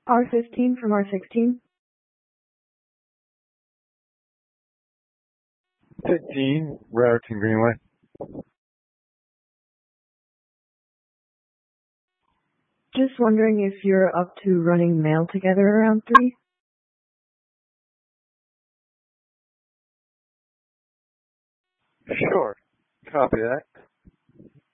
R15 from R16. 15, Raritan Greenway. Just wondering if you're up to running mail together around 3? Sure. Copy that.